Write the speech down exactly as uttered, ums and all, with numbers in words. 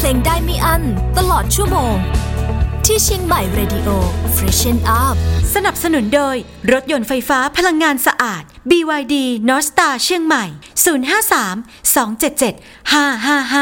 งได้ไม่อั้นตลอดชั่วโมงที่เชียงใหม่ Radio Freshen Up สนับสนุนโดยรถยนต์ไฟฟ้าพลังงานสะอาด บี วาย ดี North Star เชียงใหม่ ศูนย์ ห้า สาม สอง เจ็ด เจ็ด ห้า ห้า ห้า